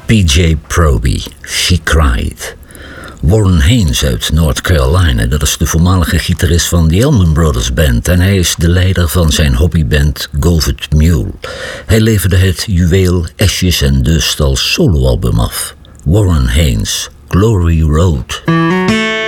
P.J. Proby, She Cried. Warren Haynes uit North Carolina, dat is de voormalige gitarist van de Allman Brothers Band en hij is de leider van zijn hobbyband Govert Mule. Hij leverde het juweel Ashes and Dust als soloalbum af. Warren Haynes, Glory Road.